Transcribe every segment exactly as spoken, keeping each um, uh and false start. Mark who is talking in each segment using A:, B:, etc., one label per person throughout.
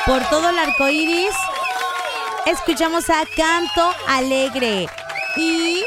A: por todo el arco iris. Escuchamos a Canto Alegre. Y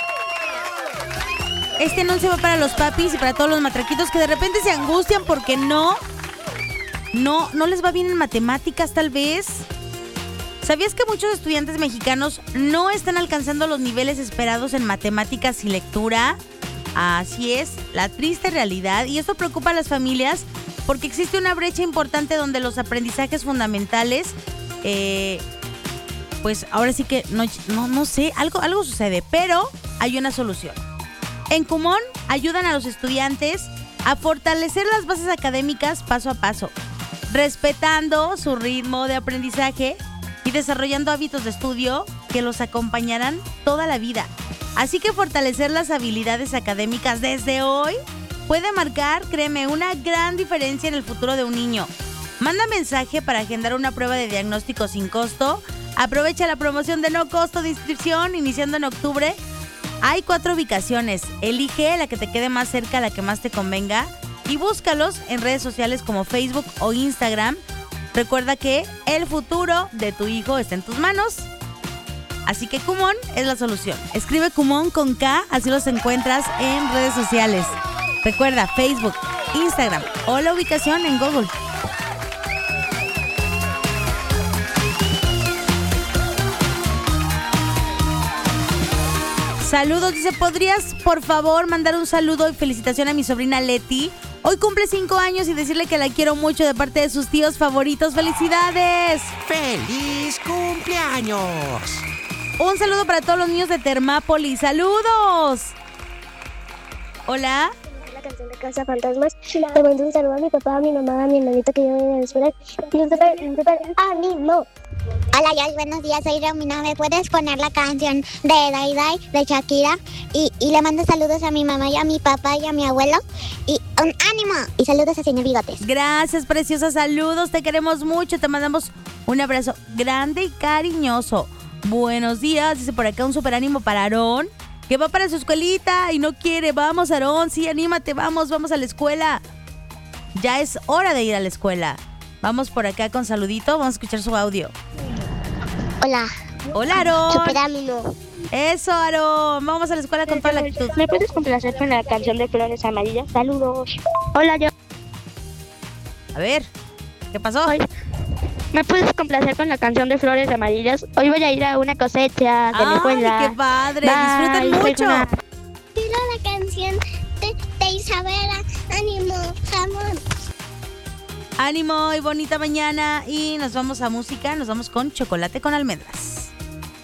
A: este anuncio va para los papis y para todos los matraquitos que de repente se angustian porque no, no, no les va bien en matemáticas tal vez. ¿Sabías que muchos estudiantes mexicanos no están alcanzando los niveles esperados en matemáticas y lectura? Así es, la triste realidad. Y esto preocupa a las familias porque existe una brecha importante donde los aprendizajes fundamentales, eh, pues ahora sí que no, no, no sé, algo, algo sucede, pero hay una solución. En Kumon ayudan a los estudiantes a fortalecer las bases académicas paso a paso, respetando su ritmo de aprendizaje y desarrollando hábitos de estudio que los acompañarán toda la vida. Así que fortalecer las habilidades académicas desde hoy puede marcar, créeme, una gran diferencia en el futuro de un niño. Manda mensaje para agendar una prueba de diagnóstico sin costo. Aprovecha la promoción de no costo de inscripción iniciando en octubre. Hay cuatro ubicaciones. Elige la que te quede más cerca, la que más te convenga. Y búscalos en redes sociales como Facebook o Instagram. Recuerda que el futuro de tu hijo está en tus manos. Así que Kumon es la solución. Escribe Kumon con K, así los encuentras en redes sociales. Recuerda Facebook, Instagram o la ubicación en Google. Saludos, dice, ¿podrías por favor mandar un saludo y felicitación a mi sobrina Leti? Hoy cumple cinco años y decirle que la quiero mucho de parte de sus tíos favoritos. ¡Felicidades!
B: ¡Feliz cumpleaños!
A: Un saludo para todos los niños de Termápolis. ¡Saludos! Hola.
C: La canción de Casa Fantasmas. Le mando un saludo a mi papá, a mi mamá, a mi hermanito que yo en la escuela. Y un super, un super ánimo.
D: Hola, Josh, buenos días, soy Romina. ¿Me puedes poner la canción de Dai Dai de Shakira? Y, y le mando saludos a mi mamá y a mi papá y a mi abuelo. Y un ánimo. Y saludos a señor Bigotes.
A: Gracias, preciosa. Saludos. Te queremos mucho. Te mandamos un abrazo grande y cariñoso. Buenos días. Dice por acá un super ánimo para Aarón, que va para su escuelita y no quiere. Vamos, Aarón. Sí, anímate. Vamos, vamos a la escuela. Ya es hora de ir a la escuela. Vamos por acá con saludito. Vamos a escuchar su audio.
D: Hola.
A: Hola, Aarón.
D: Super ánimo.
A: Eso, Aarón. Vamos a la escuela con toda la actitud.
C: ¿Me puedes complacer con la canción de Flores Amarillas? Saludos. Hola, yo.
A: A ver, ¿qué pasó?
C: Hoy. ¿Me puedes complacer con la canción de Flores Amarillas? Hoy voy a ir a una cosecha de mi escuela.
A: ¡Ay, qué padre!
C: Bye.
A: Disfruten mucho.
C: Una...
D: Quiero la canción de, de Isabela. Ánimo, jamón.
A: Ánimo y bonita mañana. Y nos vamos a música. Nos vamos con Chocolate con Almendras.